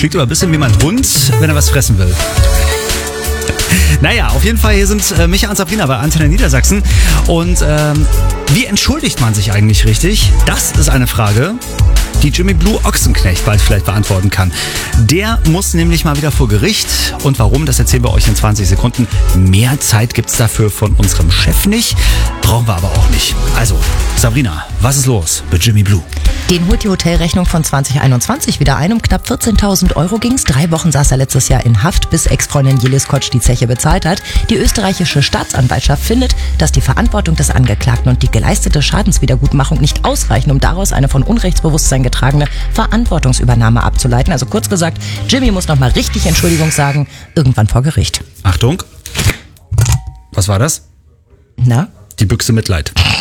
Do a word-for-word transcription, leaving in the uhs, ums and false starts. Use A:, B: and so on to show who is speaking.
A: Klingt aber ein bisschen wie mein Hund, wenn er was fressen will. Naja, auf jeden Fall, hier sind äh, Micha und Sabrina bei Antenne Niedersachsen. Und ähm, wie entschuldigt man sich eigentlich richtig? Das ist eine Frage, die Jimmy Blue Ochsenknecht bald vielleicht beantworten kann. Der muss nämlich mal wieder vor Gericht. Und warum, das erzählen wir euch in zwanzig Sekunden. Mehr Zeit gibt's dafür von unserem Chef nicht. Brauchen wir aber auch nicht. Also, Sabrina, was ist los mit Jimmy Blue?
B: Den holt die Hotelrechnung von zwanzig einundzwanzig wieder ein. Um knapp vierzehntausend Euro ging's. Drei Wochen saß er letztes Jahr in Haft, bis Ex-Freundin Jelis Kotsch die Zeche bezahlt hat. Die österreichische Staatsanwaltschaft findet, dass die Verantwortung des Angeklagten und die geleistete Schadenswiedergutmachung nicht ausreichen, um daraus eine von Unrechtsbewusstsein getragene Verantwortungsübernahme abzuleiten. Also kurz gesagt, Jimmy muss nochmal richtig Entschuldigung sagen, irgendwann vor Gericht.
A: Achtung. Was war das?
B: Na?
A: Die Büchse Mitleid.